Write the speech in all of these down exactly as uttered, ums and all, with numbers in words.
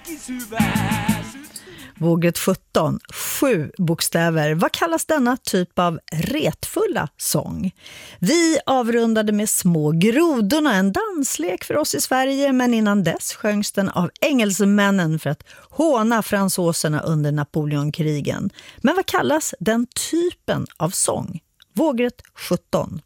Vågrätt sjutton, sju bokstäver. Vad kallas denna typ av retfulla sång? Vi avrundade med Små grodorna, en danslek för oss i Sverige, men innan dess sjöngs den av engelsmännen för att håna fransåserna under Napoleonkrigen. Men vad kallas den typen av sång? Vågrätt sjutton.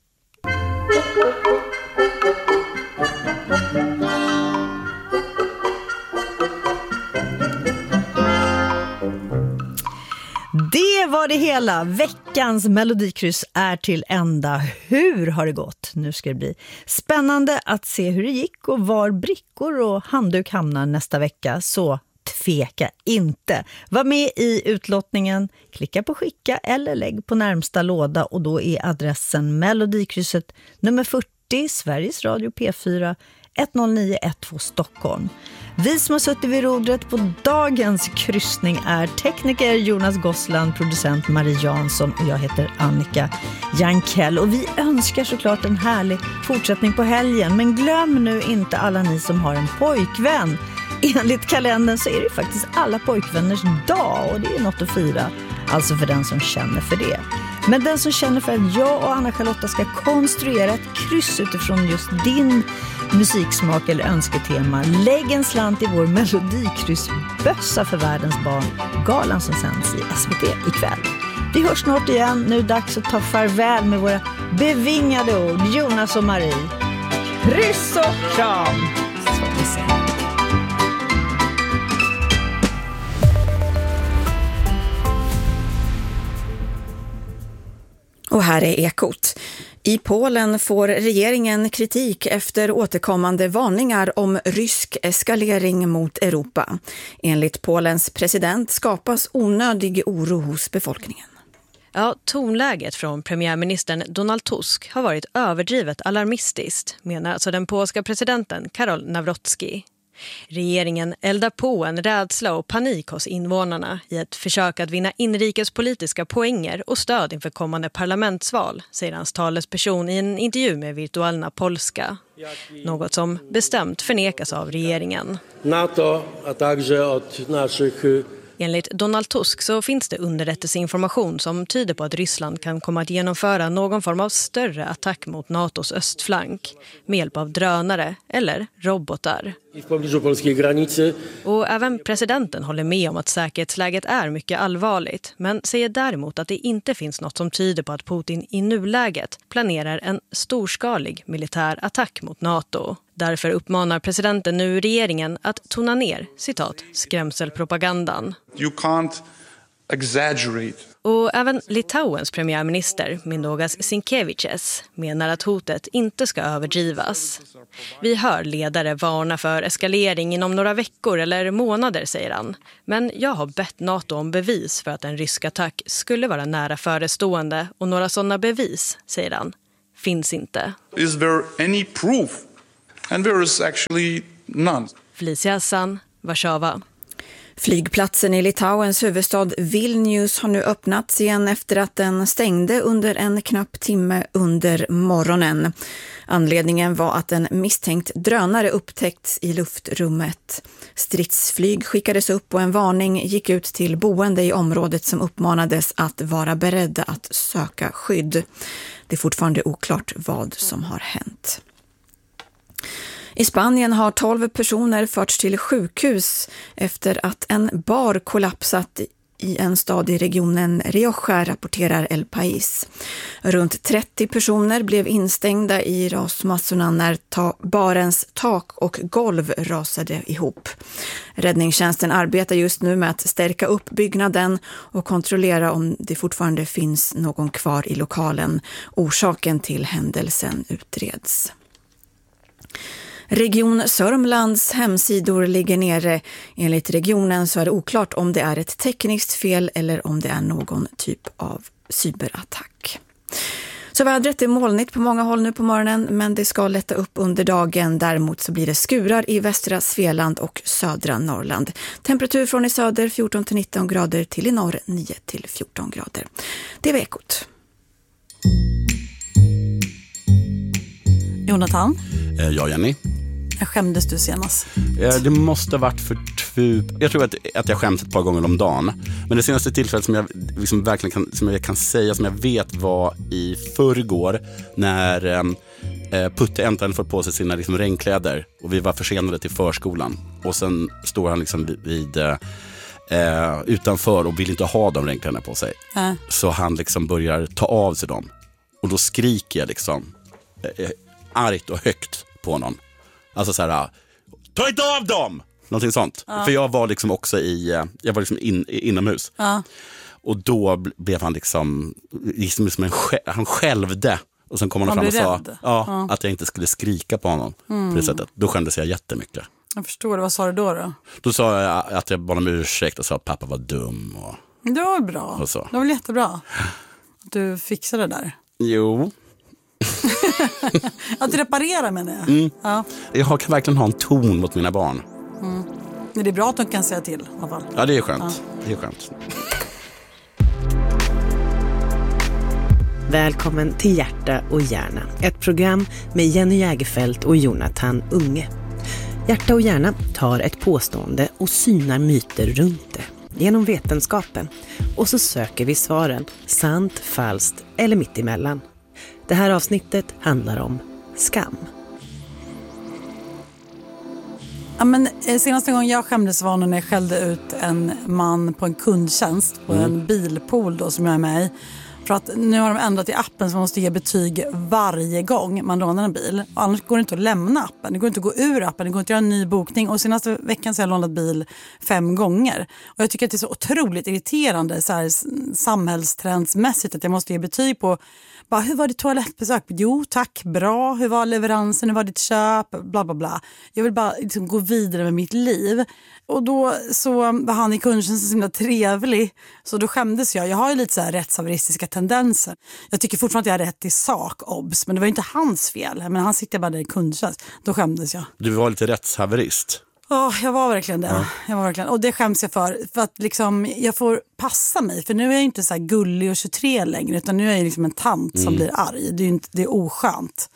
Det var det hela. Veckans melodikryss är till ända. Hur har det gått? Nu ska det bli spännande att se hur det gick och var brickor och handduk hamnar nästa vecka. Så tveka inte. Var med i utlottningen, klicka på skicka eller lägg på närmsta låda och då är adressen melodikrysset nummer fyrtio, Sveriges Radio P fyra, ett noll nio ett två Stockholm. Vi som har suttit vid rodret på dagens kryssning är tekniker Jonas Gossland, producent Marie Jansson och jag heter Annika Jankell. Och vi önskar såklart en härlig fortsättning på helgen. Men glöm nu inte alla ni som har en pojkvän. Enligt kalendern så är det faktiskt alla pojkvänners dag och det är något att fira. Alltså för den som känner för det. Men den som känner för att jag och Anna-Charlotta ska konstruera ett kryss utifrån just din musiksmak eller önsketema, lägg en slant i vår melodikryssbössa för världens barn, galan som sänds i S V T ikväll. Vi hörs snart igen, nu är det dags att ta farväl med våra bevingade ord, Jonas och Marie. Kryss och kram! Så vi ser. Och här är Ekot. I Polen får regeringen kritik efter återkommande varningar om rysk eskalering mot Europa. Enligt Polens president skapas onödig oro hos befolkningen. Ja, tonläget från premiärministern Donald Tusk har varit överdrivet alarmistiskt, menar alltså den polska presidenten Karol Nawrocki. Regeringen eldar på en rädsla och panik hos invånarna i ett försök att vinna inrikespolitiska poänger och stöd inför kommande parlamentsval, säger hans talesperson i en intervju med Wirtualna Polska. Något som bestämt förnekas av regeringen. NATO, a także od naszych... Enligt Donald Tusk så finns det underrättelseinformation som tyder på att Ryssland kan komma att genomföra någon form av större attack mot NATOs östflank med hjälp av drönare eller robotar. Och även presidenten håller med om att säkerhetsläget är mycket allvarligt, men säger däremot att det inte finns något som tyder på att Putin i nuläget planerar en storskalig militär attack mot NATO. Därför uppmanar presidenten nu regeringen att tona ner, citat, skrämselpropagandan. You can't exaggerate. Och även Litauens premiärminister Mindaugas Sinkevičius menar att hotet inte ska överdrivas. Vi hör ledare varna för eskalering inom några veckor eller månader, säger han. Men jag har bett NATO om bevis för att en rysk attack skulle vara nära förestående och några sådana bevis, säger han, finns inte. Is there any proof? And there is actually none. Felicia Hassan, Warszawa. Flygplatsen i Litauens huvudstad Vilnius har nu öppnats igen efter att den stängde under en knapp timme under morgonen. Anledningen var att en misstänkt drönare upptäckts i luftrummet. Stridsflyg skickades upp och en varning gick ut till boende i området som uppmanades att vara beredda att söka skydd. Det är fortfarande oklart vad som har hänt. I Spanien har tolv personer förts till sjukhus efter att en bar kollapsat i en stad i regionen Rioja, rapporterar El País. Runt trettio personer blev instängda i rasmassorna när ta- barens tak och golv rasade ihop. Räddningstjänsten arbetar just nu med att stärka upp byggnaden och kontrollera om det fortfarande finns någon kvar i lokalen. Orsaken till händelsen utreds. Region Sörmlands hemsidor ligger nere. Enligt regionen så är det oklart om det är ett tekniskt fel eller om det är någon typ av cyberattack. Så vädret är molnigt på många håll nu på morgonen, men det ska lätta upp under dagen. Däremot så blir det skurar i västra Svealand och södra Norrland. Temperatur från i söder fjorton till nitton grader, till i norr nio till fjorton grader. Det var Ekot. Jonathan? Ja, Jenny. När skämdes du senast? Det måste ha varit för två... Jag tror att, att jag skäms ett par gånger om dagen. Men det senaste tillfället som jag liksom verkligen kan, som jag kan säga, som jag vet var i förrgår när eh, Putte äntligen fått på sig sina liksom, regnkläder och vi var försenade till förskolan. Och sen står han liksom vid... Eh, utanför och vill inte ha de regnkläderna på sig. Äh. Så han liksom börjar ta av sig dem. Och då skriker jag liksom eh, argt och högt på honom. Alltså så här: ta inte av dem! Någonting sånt. Ja. För jag var liksom också i, jag var liksom in, inomhus. Ja. Och då blev han liksom, liksom som en, han skälvde. Och sen kom han, han fram och sa ja, ja. att jag inte skulle skrika på honom mm. på det sättet. Då skämdes jag jättemycket. Jag förstår det. Vad sa du då då? Då sa jag att jag bad om ursäkt och sa att pappa var dum. Och, det var bra. Och så. Det var jättebra. Du fixade det där. Jo. Att reparera menar jag. Mm. Ja. Jag kan verkligen ha en ton mot mina barn. Mm. Men det är bra att de kan säga till i alla fall. Ja, det är skönt. Ja. Det är skönt. Välkommen till Hjärta och hjärna. Ett program med Jenny Jägerfeld och Jonathan Unge. Hjärta och hjärna tar ett påstående och synar myter runt det genom vetenskapen. Och så söker vi svaren, sant, falskt eller mittemellan. Det här avsnittet handlar om skam. Ja, men senaste gången jag skämdes var när jag skällde ut en man på en kundtjänst på mm. en bilpool då, som jag är med i. För att nu har de ändrat i appen så man måste ge betyg varje gång man lånar en bil. Och annars går det inte att lämna appen. Det går inte att gå ur appen. Det går inte att göra en ny bokning. Och senaste veckan så har jag lånat bil fem gånger. Och jag tycker att det är så otroligt irriterande så här, samhällstrendsmässigt att jag måste ge betyg på bara, hur var ditt toalettbesök? Jo, tack, bra. Hur var leveransen? Hur var ditt köp? Bla, bla, bla. Jag vill bara liksom gå vidare med mitt liv. Och då så var han i kundtjänsten så himla trevlig. Så då skämdes jag. Jag har ju lite så här rättshaveristiska tendenser. Jag tycker fortfarande att jag har rätt i sak, obs. Men det var ju inte hans fel. Men han sitter bara där i kundtjänst. Då skämdes jag. Du var lite rättshaverist. Ja, oh, jag var verkligen det. Ja. Jag var verkligen. Och det skäms jag för. För att liksom, jag får passa mig. För nu är jag inte så här gullig och tjugotre längre. Utan nu är jag liksom en tant som mm. blir arg. Det är, inte, det är oskönt.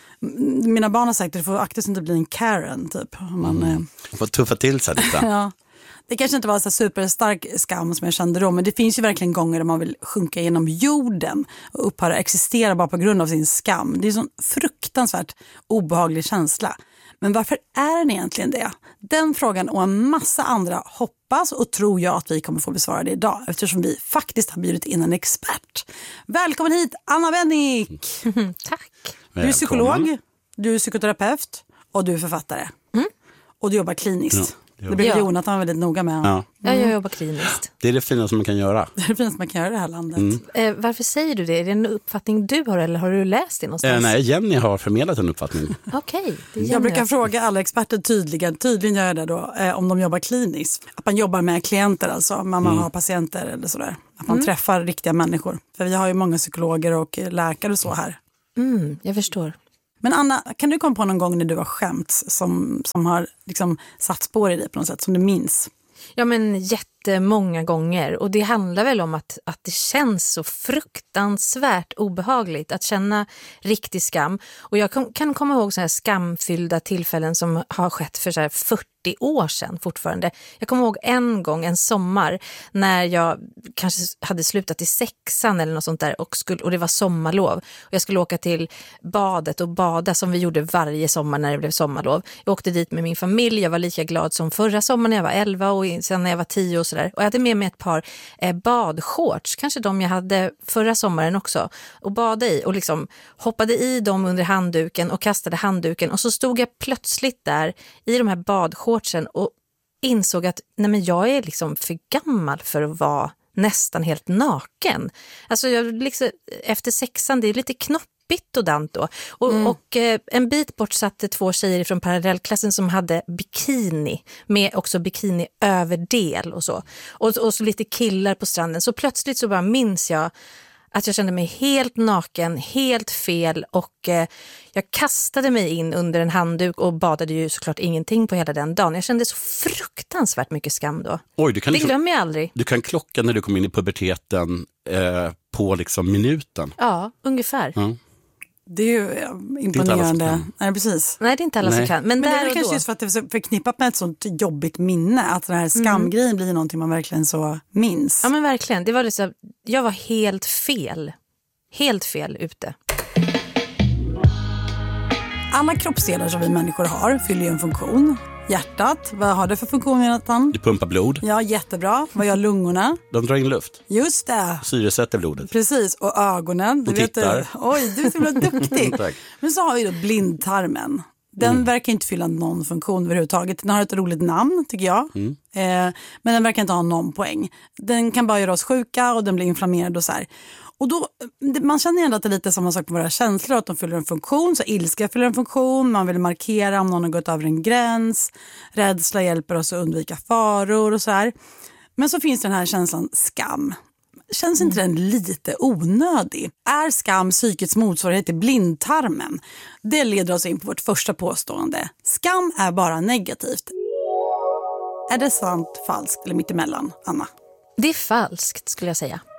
Mina barn har sagt att det får akta sig inte bli en Karen typ. Man mm. får tuffa till sig lite. Ja. Det kanske inte var så superstark skam som jag kände då. Men det finns ju verkligen gånger där man vill sjunka genom jorden. Och upphöra existera bara på grund av sin skam. Det är en sån fruktansvärt obehaglig känsla. Men varför är den egentligen det? Den frågan och en massa andra hoppas och tror jag att vi kommer få besvara det idag. Eftersom vi faktiskt har bjudit in en expert. Välkommen hit, Anna Wennick! Tack! Du är psykolog, du är psykoterapeut och du är författare. Mm. Och du jobbar kliniskt. Ja, det blir ja. Jonathan väldigt noga med. Ja. Mm. ja, jag jobbar kliniskt. Det är det finaste man kan göra. Det är det finaste man kan göra i det här landet. Mm. Eh, varför säger du det? Är det en uppfattning du har eller har du läst det någonstans? Eh, nej, Jenny har förmedlat en uppfattning. Okej. Okay, jag brukar fråga alla experter tydligen, tydligen gör jag det då, eh, om de jobbar kliniskt. Att man jobbar med klienter alltså, man mm. har patienter eller sådär. Att man mm. träffar riktiga människor. För vi har ju många psykologer och läkare och så här. Mm, jag förstår. Men Anna, kan du komma på någon gång när du har skämt som, som har liksom satt spår i dig på något sätt, som du minns? Ja, men jättemånga gånger. Och det handlar väl om att, att det känns så fruktansvärt obehagligt att känna riktig skam. Och jag kan, kan komma ihåg så här skamfyllda tillfällen som har skett för så här fyrtio år sedan fortfarande. Jag kommer ihåg en gång, en sommar, när jag kanske hade slutat i sexan eller något sånt där och, skulle, och det var sommarlov. Och jag skulle åka till badet och bada som vi gjorde varje sommar när det blev sommarlov. Jag åkte dit med min familj, jag var lika glad som förra sommaren när jag var elva och sen när jag var tio och sådär. Och jag hade med mig ett par eh, badshorts, kanske de jag hade förra sommaren också, och bada i och liksom hoppade i dem under handduken och kastade handduken och så stod jag plötsligt där i de här badshortsen och insåg att nej, men jag är liksom för gammal för att vara nästan helt naken. Alltså jag liksom, efter sexan, det är lite knoppigt och dant då. Och, mm. och eh, en bit bort satt två tjejer från parallellklassen som hade bikini, med också bikini överdel och så. Och, och så lite killar på stranden. Så plötsligt så bara minns jag att jag kände mig helt naken, helt fel och eh, jag kastade mig in under en handduk och badade ju såklart ingenting på hela den dagen. Jag kände så fruktansvärt mycket skam då. Oj, du kan det liksom, glömmer jag aldrig. Du kan klocka när du kom in i puberteten eh, på liksom minuten. Ja, ungefär. Mm. Det är ju imponerande. Nej, precis. Nej, det är inte alla som kan. Men, Men det där är och kanske då... just för att det är förknippat med ett sånt jobbigt minne. Att den här skamgrejen mm. blir någonting man verkligen så minns. Ja, men verkligen. Det var liksom, jag var helt fel. Helt fel ute. Alla kroppsdelar som vi människor har fyller ju en funktion. Hjärtat, vad har det för funktion, Jonathan? Det pumpar blod. Ja, jättebra. Vad gör lungorna? De drar in luft. Just det. Syresätter blodet. Precis, och ögonen. Och tittar. Vet, oj, du är så hilla duktig. Men så har vi då blindtarmen. Den mm. verkar inte fylla någon funktion överhuvudtaget. Den har ett roligt namn, tycker jag. Mm. Eh, men den verkar inte ha någon poäng. Den kan bara göra oss sjuka och den blir inflammerad och så här. Och då, man känner ändå att det är lite samma sak med våra känslor, att de fyller en funktion. Så ilska fyller en funktion, man vill markera om någon har gått över en gräns. Rädsla hjälper oss att undvika faror och så här. Men så finns den här känslan skam. Känns inte mm. den lite onödig? Är skam psykets motsvarighet till blindtarmen? Det leder oss in på vårt första påstående. Skam är bara negativt. Är det sant, falskt eller mittemellan, Anna? Det är falskt, skulle jag säga.